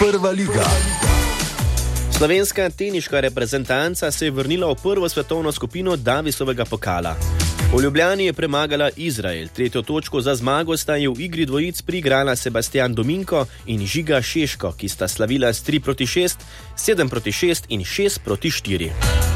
Prva liga. Slovenska teniška reprezentanca se je vrnila v prvo svetovno skupino Davisovega pokala. V Ljubljani je premagala Izrael. 3. točko za zmago sta je v igri dvojic priigrala Sebastian Dominko in Žiga Šeško, ki sta slavila s 3-6, 7-6 in 6-4.